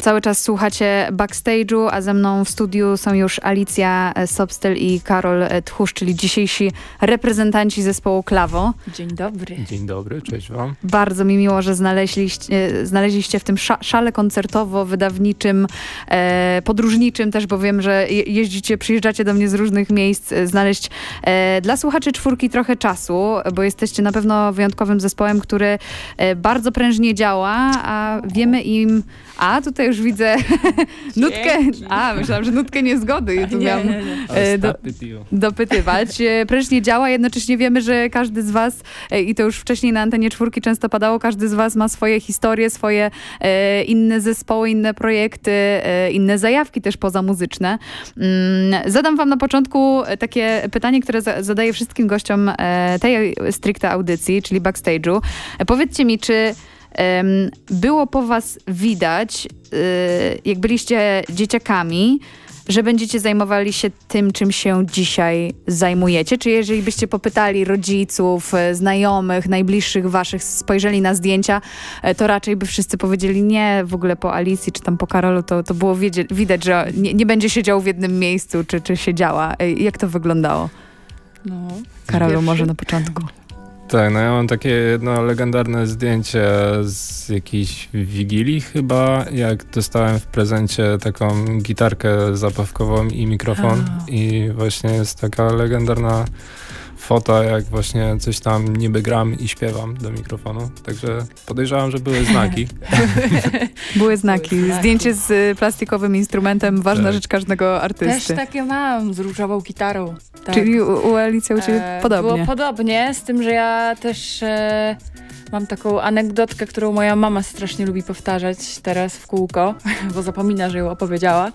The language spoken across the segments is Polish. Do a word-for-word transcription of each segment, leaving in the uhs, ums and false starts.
cały czas słuchacie Backstage'u, a ze mną w studiu są już Alicja Sobstyl i Karol Tchórz, czyli dzisiejsi reprezentanci zespołu Klawo. Dzień dobry. Dzień dobry, cześć wam. Bardzo mi miło, że znaleźliście, znaleźliście w tym sza, szale koncertowo-wydawniczym, e, podróżniczym też, bo wiem, że jeździcie, przyjeżdżacie do mnie z różnych miejsc, znaleźć e, dla słuchaczy czwórki trochę czasu, bo jesteście na pewno wyjątkowym zespołem, który e, bardzo prężnie działa, a wiemy im... A, tutaj już widzę nutkę... A, myślałam, że nutkę niezgody. Tu miałam e, do, dopytywać. E, prężnie działa, jednocześnie wiemy, że każdy z was, e, i to już wcześniej na antenie czwórki często padało, każdy z was ma swoje historie, swoje e, inne zespoły, inne projekty, e, inne zajawki też pozamuzyczne. Mm, zadam wam na początku takie pytanie, które za, zadaję wszystkim gościom e, tej stricte audycji, czyli Backstage'u. E, powiedzcie mi, czy było po was widać, jak byliście dzieciakami, że będziecie zajmowali się tym, czym się dzisiaj zajmujecie? Czy jeżeli byście popytali rodziców, znajomych, najbliższych waszych, spojrzeli na zdjęcia, to raczej by wszyscy powiedzieli nie, w ogóle po Alicji czy tam po Karolu, to, to było wiedzieć, widać, że nie, nie będzie siedział w jednym miejscu, czy, czy siedziała. Jak to wyglądało? No, Karolu, pierwszy. może na początku. Tak, no ja mam takie jedno legendarne zdjęcie z jakiejś wigilii chyba, jak dostałem w prezencie taką gitarkę zabawkową i mikrofon. A. I właśnie jest taka legendarna foto, jak właśnie coś tam niby gram i śpiewam do mikrofonu. Także podejrzewam, że były znaki. Były znaki. Były znaki. Zdjęcie z y, plastikowym instrumentem, ważna Tak. rzecz każdego artysty. Też takie mam, z różową gitarą. Tak. Czyli u, u Alicji u ciebie E, podobnie. Było podobnie, z tym, że ja też e, mam taką anegdotkę, którą moja mama strasznie lubi powtarzać teraz w kółko, bo zapomina, że ją opowiedziała.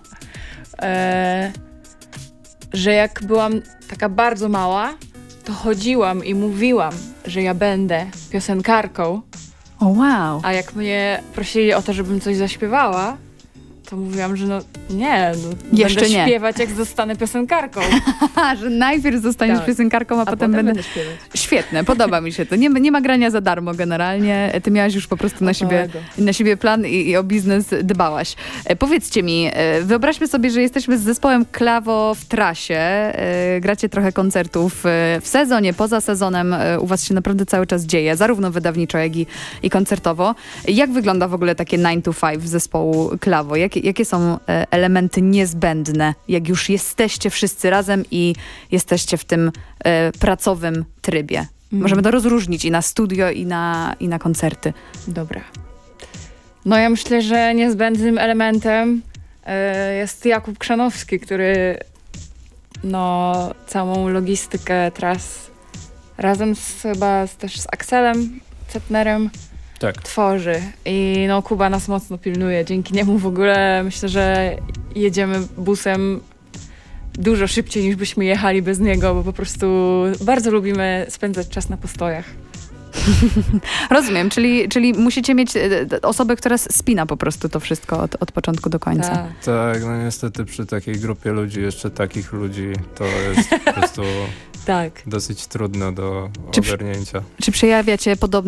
E, że jak byłam taka bardzo mała, to chodziłam i mówiłam, że ja będę piosenkarką, O wow. a jak mnie prosili o to, żebym coś zaśpiewała, to mówiłam, że no nie, no, Jeszcze będę nie. śpiewać, jak zostanę piosenkarką. Aha, że najpierw zostaniesz Tak. piosenkarką, a, A potem, będę... będę śpiewać. Świetne, podoba mi się to. Nie, nie ma grania za darmo generalnie. Ty miałaś już po prostu na O siebie, małego. na siebie plan i, i o biznes dbałaś. E, powiedzcie mi, e, wyobraźmy sobie, że jesteśmy z zespołem Klawo w trasie. E, gracie trochę koncertów e, w sezonie, poza sezonem. E, u was się naprawdę cały czas dzieje, zarówno wydawniczo, jak i, i koncertowo. Jak wygląda w ogóle takie nine to five zespołu Klawo? Jakie, jakie są e, elementy niezbędne, jak już jesteście wszyscy razem i jesteście w tym e, pracowym trybie? Mm. Możemy to rozróżnić i na studio, i na, i na koncerty. Dobra. No ja myślę, że niezbędnym elementem e, jest Jakub Krzanowski, który no całą logistykę tras razem z, chyba z, też z Akselem Cetnerem Tak. tworzy. I no Kuba nas mocno pilnuje. Dzięki niemu w ogóle myślę, że jedziemy busem dużo szybciej niż byśmy jechali bez niego, bo po prostu bardzo lubimy spędzać czas na postojach. Rozumiem, czyli, czyli musicie mieć e, osobę, która spina po prostu to wszystko od, od początku do końca. Tak. Tak, no niestety przy takiej grupie ludzi, jeszcze takich ludzi, to jest po prostu Tak. dosyć trudno do Czy przy- ogarnięcia. Czy przejawiacie podobne